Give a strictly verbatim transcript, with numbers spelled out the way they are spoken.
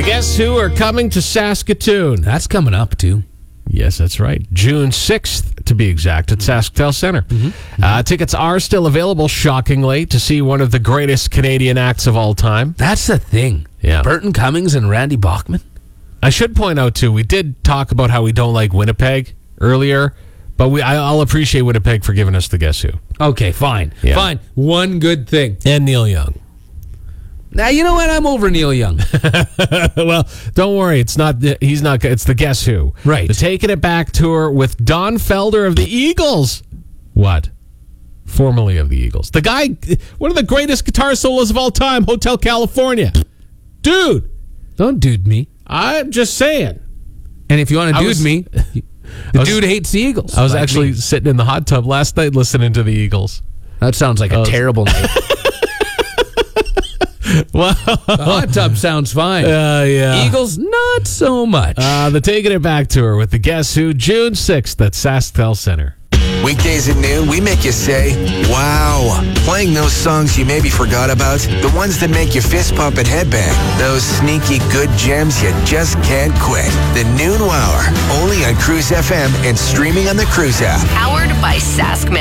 Guess who are coming to Saskatoon? That's coming up, too. Yes, that's right. June sixth, to be exact, at SaskTel Center. Mm-hmm. Mm-hmm. Uh, tickets are still available, shockingly, to see one of the greatest Canadian acts of all time. That's the thing. Yeah. Burton Cummings and Randy Bachman. I should point out, too, we did talk about how we don't like Winnipeg earlier, but we I, I'll appreciate Winnipeg for giving us the Guess Who. Okay, fine. Yeah. Fine. One good thing. And Neil Young. Now, you know what? I'm over Neil Young. Well, don't worry. It's not. The, he's not. It's the Guess Who. Right. The Taking It Back tour with Don Felder of the Eagles. What? Formerly of the Eagles. The guy, one of the greatest guitar solos of all time, Hotel California. Dude. Don't dude me. I'm just saying. And if you want to dude was, me, the was, dude hates the Eagles. I was like actually me. sitting in the hot tub last night listening to the Eagles. That sounds like a was, terrible night. Well, the hot tub sounds fine. Uh, yeah. Eagles, not so much. Uh, the Taking It Back tour with the Guess Who, June sixth at SaskTel Center. Weekdays at noon, we make you say, wow. Playing those songs you maybe forgot about, the ones that make you fist pump and headbang, those sneaky good gems you just can't quit. The Noon Hour, only on Cruise F M and streaming on the Cruise app. Powered by Sask Milk.